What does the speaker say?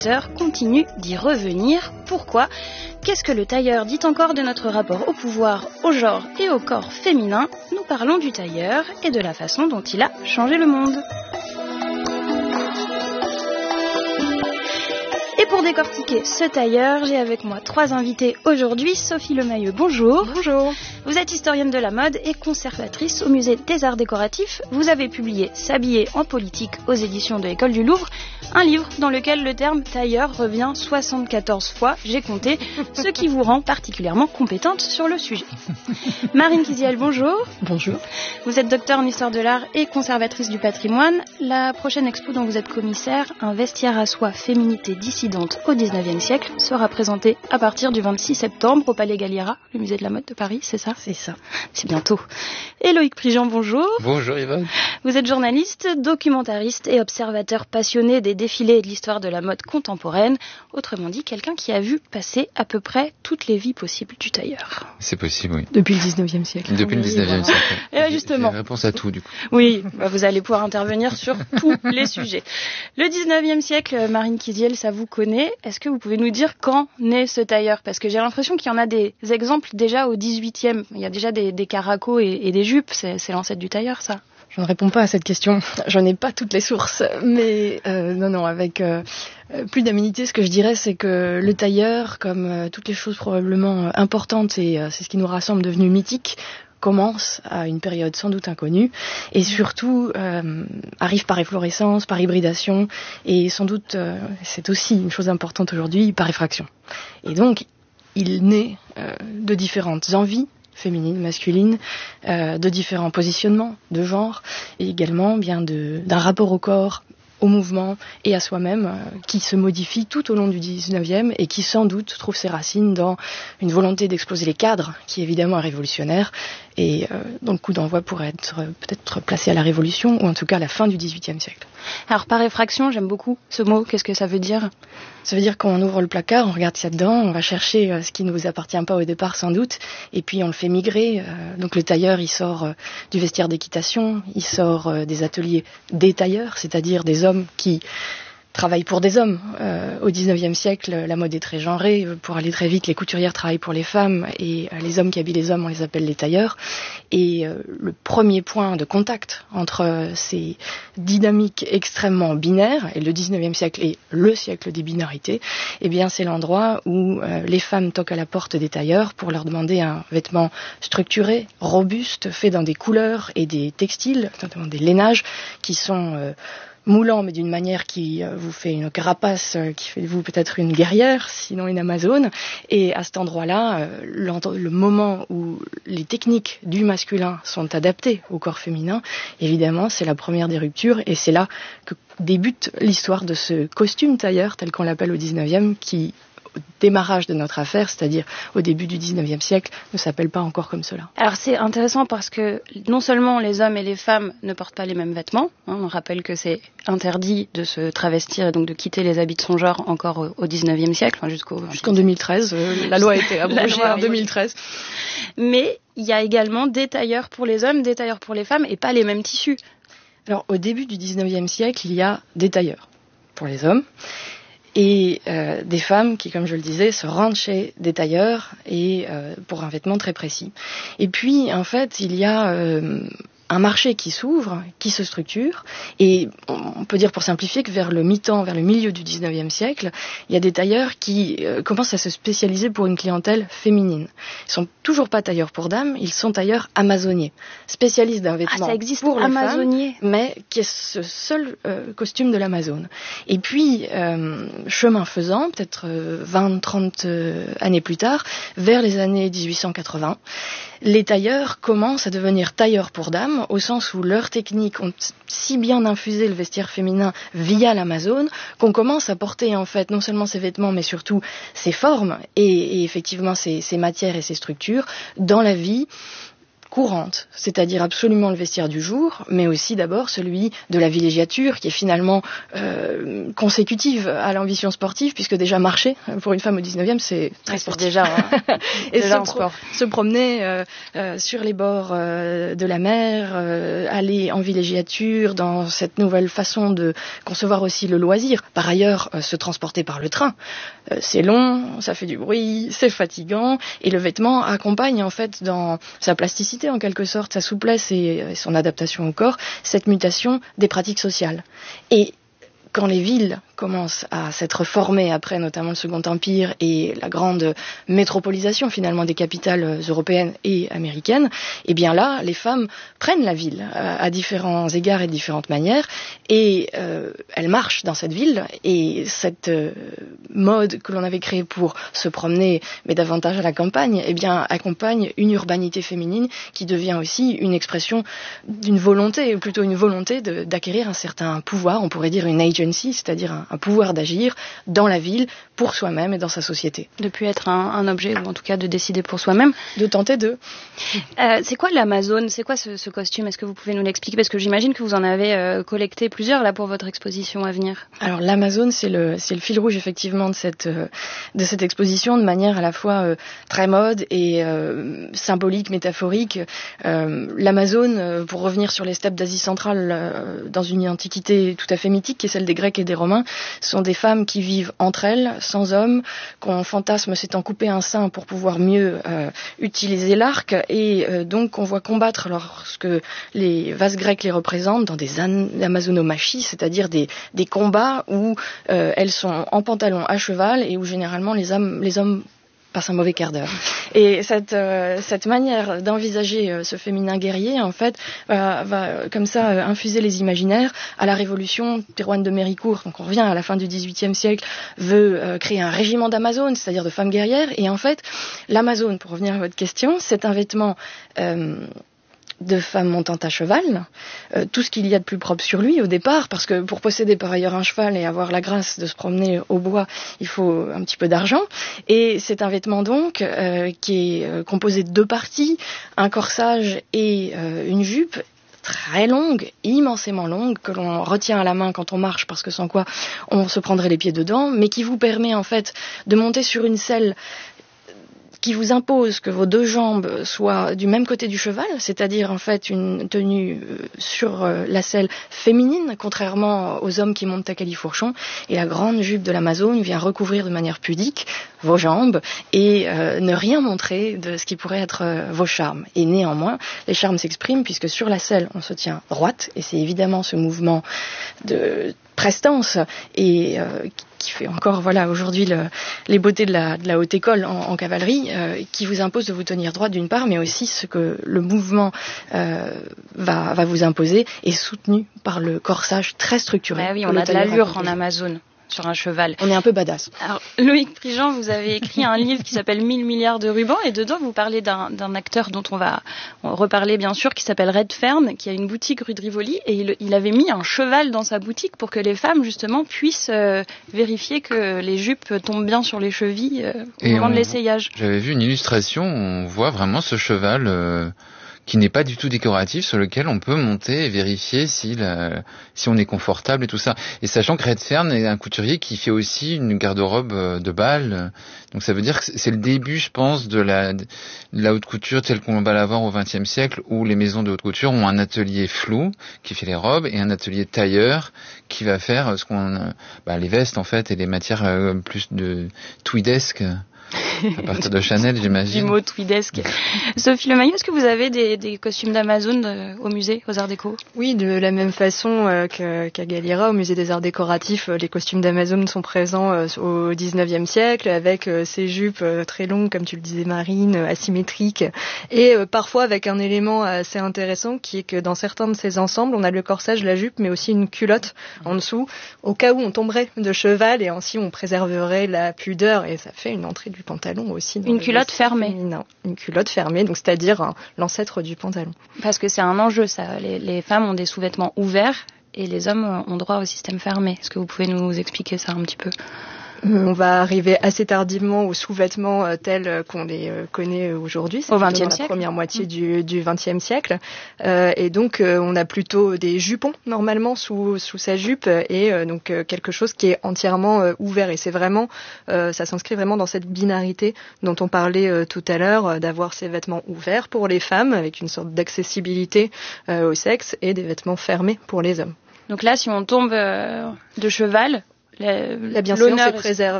Continue d'y revenir. Pourquoi ? Qu'est-ce que le tailleur dit encore de notre rapport au pouvoir, au genre et au corps féminin ? Nous parlons du tailleur et de la façon dont il a changé le monde. Et pour décortiquer ce tailleur, j'ai avec moi 3 invités aujourd'hui. Sophie Lemayeux, bonjour. Bonjour. Vous êtes historienne de la mode et conservatrice au musée des Arts Décoratifs. Vous avez publié S'habiller en politique aux éditions de l'École du Louvre, un livre dans lequel le terme tailleur revient 74 fois, j'ai compté, ce qui vous rend particulièrement compétente sur le sujet. Marine Kiziel, bonjour. Bonjour. Vous êtes docteur en histoire de l'art et conservatrice du patrimoine. La prochaine expo dont vous êtes commissaire, Un vestiaire à soie, féminité dissidente au 19e siècle, sera présentée à partir du 26 septembre au Palais Galliera, le musée de la mode de Paris, c'est ça ? C'est ça. C'est bientôt. Et Loïc Prigent, bonjour. Bonjour Yvonne. Vous êtes journaliste, documentariste et observateur passionné des défilés et de l'histoire de la mode contemporaine. Autrement dit, quelqu'un qui a vu passer à peu près toutes les vies possibles du tailleur. C'est possible, oui. Depuis le 19e siècle. Depuis le 19e siècle. Et justement. J'ai réponse à tout, du coup. Oui, vous allez pouvoir intervenir sur tous les sujets. Le 19e siècle, Marine Kiziel, ça vous connaît. Est-ce que vous pouvez nous dire quand naît ce tailleur ? Parce que j'ai l'impression qu'il y en a des exemples déjà au 18e. Il y a déjà des caracos et des jupes. C'est l'ancêtre du tailleur, ça ? Je ne réponds pas à cette question. Je n'ai pas toutes les sources. Mais non, avec plus d'aménité, ce que je dirais, c'est que le tailleur, comme toutes les choses probablement importantes, et c'est ce qui nous rassemble devenues mythiques, commence à une période sans doute inconnue et surtout arrive par efflorescence, par hybridation et sans doute, c'est aussi une chose importante aujourd'hui, par effraction. Et donc, il naît de différentes envies féminines, masculines, de différents positionnements de genre et également bien d'un rapport au corps, au mouvement et à soi-même qui se modifie tout au long du 19e et qui sans doute trouve ses racines dans une volonté d'exploser les cadres qui évidemment est révolutionnaire et dont le coup d'envoi pourrait être peut-être placé à la Révolution ou en tout cas à la fin du XVIIIe siècle. Alors par effraction, j'aime beaucoup ce mot, qu'est-ce que ça veut dire ? Ça veut dire qu'on ouvre le placard, on regarde ce qu'il y a dedans, on va chercher ce qui ne nous appartient pas au départ sans doute et puis on le fait migrer. Donc le tailleur il sort du vestiaire d'équitation, il sort des ateliers des tailleurs, c'est-à-dire des hommes qui travaillent pour des hommes. Au 19e siècle, la mode est très genrée. Pour aller très vite, les couturières travaillent pour les femmes et les hommes qui habillent les hommes, on les appelle les tailleurs. Et le premier point de contact entre ces dynamiques extrêmement binaires, et le 19e siècle est le siècle des binarités, eh bien c'est l'endroit où les femmes toquent à la porte des tailleurs pour leur demander un vêtement structuré, robuste, fait dans des couleurs et des textiles, notamment des lainages, qui sont moulant, mais d'une manière qui vous fait une carapace, qui fait de vous peut-être une guerrière, sinon une amazone. Et à cet endroit-là, le moment où les techniques du masculin sont adaptées au corps féminin, évidemment, c'est la première des ruptures, et c'est là que débute l'histoire de ce costume tailleur, tel qu'on l'appelle au 19e, qui au démarrage de notre affaire, c'est-à-dire au début du 19e siècle, ne s'appelle pas encore comme cela. Alors c'est intéressant parce que non seulement les hommes et les femmes ne portent pas les mêmes vêtements, on rappelle que c'est interdit de se travestir et donc de quitter les habits de son genre encore au 19e siècle, jusqu'en 2013, la loi a été abrogée en 2013. Mais il y a également des tailleurs pour les hommes, des tailleurs pour les femmes et pas les mêmes tissus. Alors au début du 19e siècle, il y a des tailleurs pour les hommes et des femmes qui, comme je le disais, se rendent chez des tailleurs et pour un vêtement très précis. Et puis, en fait, il y a un marché qui s'ouvre, qui se structure, et on peut dire pour simplifier que vers le mi-temps, vers le milieu du 19e siècle, il y a des tailleurs qui commencent à se spécialiser pour une clientèle féminine. Ils sont toujours pas tailleurs pour dames, ils sont tailleurs amazoniers, spécialistes d'un vêtement ça existe, pour les amazonier, femmes, mais qui est ce seul costume de l'Amazone. Et puis, chemin faisant, peut-être 20-30 années plus tard, vers les années 1880, les tailleurs commencent à devenir tailleurs pour dames, au sens où leurs techniques ont si bien infusé le vestiaire féminin via l'Amazone, qu'on commence à porter en fait non seulement ces vêtements, mais surtout ces formes et effectivement ces matières et ces structures dans la vie courantes, c'est-à-dire absolument le vestiaire du jour, mais aussi d'abord celui de la villégiature, qui est finalement consécutive à l'ambition sportive, puisque déjà marcher, pour une femme au 19e, c'est très sportif. Déjà, et déjà un sport. Se promener sur les bords de la mer, aller en villégiature, dans cette nouvelle façon de concevoir aussi le loisir. Par ailleurs, se transporter par le train, c'est long, ça fait du bruit, c'est fatigant, et le vêtement accompagne en fait dans sa plasticité en quelque sorte, sa souplesse et son adaptation au corps, cette mutation des pratiques sociales. Et quand les villes commencent à s'être formées après notamment le Second Empire et la grande métropolisation finalement des capitales européennes et américaines, et bien là, les femmes prennent la ville à différents égards et de différentes manières, et elles marchent dans cette ville, et cette mode que l'on avait créée pour se promener, mais davantage à la campagne, eh bien accompagne une urbanité féminine qui devient aussi une expression d'une volonté, ou plutôt une volonté d'acquérir un certain pouvoir, on pourrait dire une agency, c'est-à-dire un pouvoir d'agir dans la ville pour soi-même et dans sa société. De plus être un objet, ou en tout cas de décider pour soi-même. De tenter de. C'est quoi l'Amazone ? C'est quoi ce costume ? Est-ce que vous pouvez nous l'expliquer ? Parce que j'imagine que vous en avez collecté plusieurs là pour votre exposition à venir. Alors l'Amazone, c'est le fil rouge effectivement de cette exposition, de manière à la fois très mode et symbolique, métaphorique. L'Amazone, pour revenir sur les steppes d'Asie centrale, dans une antiquité tout à fait mythique, qui est celle des Grecs et des Romains, sont des femmes qui vivent entre elles, sans hommes, qu'on fantasme s'étant coupé un sein pour pouvoir mieux utiliser l'arc, et donc on voit combattre lorsque les vases grecs les représentent dans des amazonomachie, c'est-à-dire des combats où elles sont en pantalon à cheval et où généralement les hommes passe un mauvais quart d'heure. Et cette manière d'envisager ce féminin guerrier, en fait, va comme ça infuser les imaginaires. À la Révolution, Théroigne de Méricourt, donc on revient à la fin du XVIIIe siècle, veut créer un régiment d'Amazones, c'est-à-dire de femmes guerrières. Et en fait, l'Amazone, pour revenir à votre question, c'est un vêtement de femmes montant à cheval, tout ce qu'il y a de plus propre sur lui au départ, parce que pour posséder par ailleurs un cheval et avoir la grâce de se promener au bois, il faut un petit peu d'argent, et c'est un vêtement donc qui est composé de deux parties, un corsage et une jupe très longue, immensément longue, que l'on retient à la main quand on marche, parce que sans quoi on se prendrait les pieds dedans, mais qui vous permet en fait de monter sur une selle qui vous impose que vos deux jambes soient du même côté du cheval, c'est-à-dire en fait une tenue sur la selle féminine, contrairement aux hommes qui montent à califourchon, et la grande jupe de l'Amazone vient recouvrir de manière pudique vos jambes et ne rien montrer de ce qui pourrait être vos charmes. Et néanmoins, les charmes s'expriment puisque sur la selle, on se tient droite, et c'est évidemment ce mouvement de prestance et qui fait encore aujourd'hui les beautés de la haute école en cavalerie, qui vous impose de vous tenir droite d'une part, mais aussi ce que le mouvement va vous imposer, est soutenu par le corsage très structuré. Bah oui, on a de l'allure en Amazone sur un cheval. On est un peu badass. Alors, Loïc Prigent, vous avez écrit un livre qui s'appelle 1000 milliards de rubans, et dedans vous parlez d'un acteur dont on va reparler bien sûr, qui s'appelle Red Fern, qui a une boutique rue de Rivoli, et il avait mis un cheval dans sa boutique pour que les femmes justement puissent vérifier que les jupes tombent bien sur les chevilles au moment de l'essayage. J'avais vu une illustration où on voit vraiment ce cheval qui n'est pas du tout décoratif, sur lequel on peut monter et vérifier si on est confortable et tout ça. Et sachant que Red Fern est un couturier qui fait aussi une garde-robe de bal, donc ça veut dire que c'est le début, je pense, de la haute couture telle qu'on va l'avoir au XXe siècle, où les maisons de haute couture ont un atelier flou qui fait les robes et un atelier tailleur qui va faire les vestes en fait, et les matières plus de tweedesque. À partir de Chanel, j'imagine. Du mot tweedesque. Sophie Lemayeux, est-ce que vous avez des costumes d'Amazone au musée, aux Arts Déco ? Oui, de la même façon qu'à Galliera, au musée des Arts Décoratifs, les costumes d'Amazone sont présents au XIXe siècle, avec ces jupes très longues, comme tu le disais Marine, asymétriques, et parfois avec un élément assez intéressant, qui est que dans certains de ces ensembles, on a le corsage, la jupe, mais aussi une culotte en dessous, au cas où on tomberait de cheval, et ainsi on préserverait la pudeur, et ça fait une entrée du pantalon aussi. Une culotte fermée. Une culotte fermée, donc c'est-à-dire l'ancêtre du pantalon. Parce que c'est un enjeu, ça. Les femmes ont des sous-vêtements ouverts et les hommes ont droit au système fermé. Est-ce que vous pouvez nous expliquer ça un petit peu ? On va arriver assez tardivement aux sous-vêtements tels qu'on les connaît aujourd'hui. Au XXe siècle. La première moitié du XXe siècle. Et donc, on a plutôt des jupons, normalement, sous sa jupe, et donc quelque chose qui est entièrement ouvert. Et c'est vraiment, ça s'inscrit vraiment dans cette binarité dont on parlait tout à l'heure, d'avoir ces vêtements ouverts pour les femmes, avec une sorte d'accessibilité au sexe, et des vêtements fermés pour les hommes. Donc là, si on tombe de cheval, la bienséance est préservée.